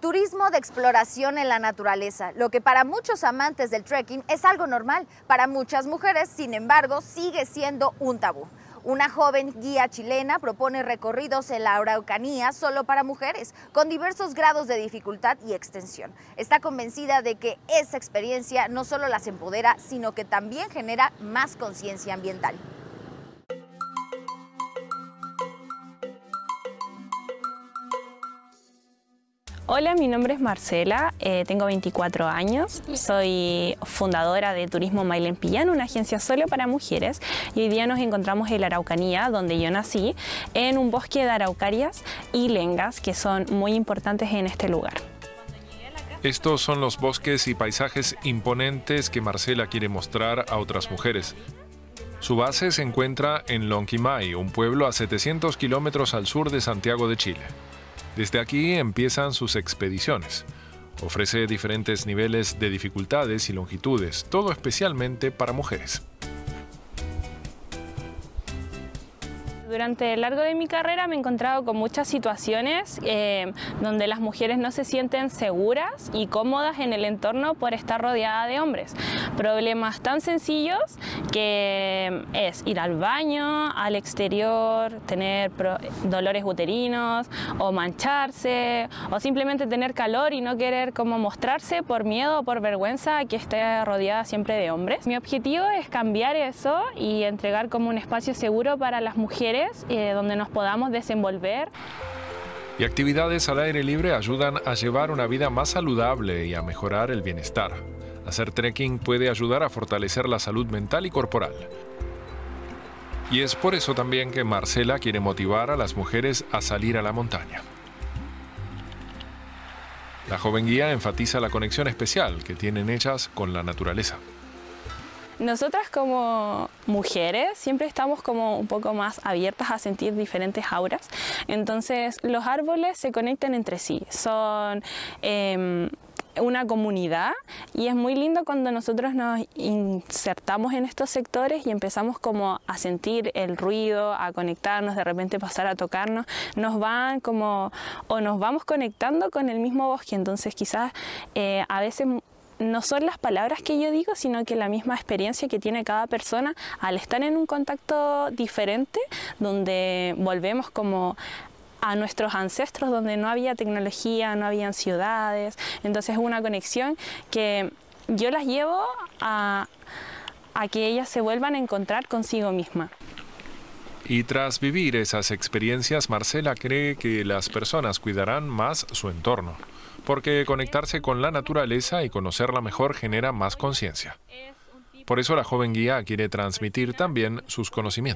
Turismo de exploración en la naturaleza, lo que para muchos amantes del trekking es algo normal, para muchas mujeres, sin embargo, sigue siendo un tabú. Una joven guía chilena propone recorridos en la Araucanía solo para mujeres, con diversos grados de dificultad y extensión. Está convencida de que esa experiencia no solo las empodera, sino que también genera más conciencia ambiental. Hola, mi nombre es Marcela, tengo 24 años, soy fundadora de Turismo Mailempillán, una agencia solo para mujeres, y hoy día nos encontramos en la Araucanía, donde yo nací, en un bosque de araucarias y lengas que son muy importantes en este lugar. Estos son los bosques y paisajes imponentes que Marcela quiere mostrar a otras mujeres. Su base se encuentra en Lonquimay, un pueblo a 700 kilómetros al sur de Santiago de Chile. Desde aquí empiezan sus expediciones. Ofrece diferentes niveles de dificultades y longitudes, todo especialmente para mujeres. Durante el largo de mi carrera me he encontrado con muchas situaciones donde las mujeres no se sienten seguras y cómodas en el entorno por estar rodeada de hombres. Problemas tan sencillos que es ir al baño, al exterior, tener dolores uterinos o mancharse o simplemente tener calor y no querer como mostrarse por miedo o por vergüenza a que esté rodeada siempre de hombres. Mi objetivo es cambiar eso y entregar como un espacio seguro para las mujeres donde nos podamos desenvolver. Y actividades al aire libre ayudan a llevar una vida más saludable y a mejorar el bienestar. Hacer trekking puede ayudar a fortalecer la salud mental y corporal. Y es por eso también que Marcela quiere motivar a las mujeres a salir a la montaña. La joven guía enfatiza la conexión especial que tienen ellas con la naturaleza. Nosotras como mujeres siempre estamos como un poco más abiertas a sentir diferentes auras, entonces los árboles se conectan entre sí, son una comunidad y es muy lindo cuando nosotros nos insertamos en estos sectores y empezamos como a sentir el ruido, a conectarnos, de repente pasar a tocarnos, nos vamos conectando con el mismo bosque, entonces quizás a veces no son las palabras que yo digo, sino que la misma experiencia que tiene cada persona al estar en un contacto diferente, donde volvemos como a nuestros ancestros, donde no había tecnología, no habían ciudades. Entonces es una conexión que yo las llevo a que ellas se vuelvan a encontrar consigo misma. Y tras vivir esas experiencias, Marcela cree que las personas cuidarán más su entorno, porque conectarse con la naturaleza y conocerla mejor genera más conciencia. Por eso la joven guía quiere transmitir también sus conocimientos.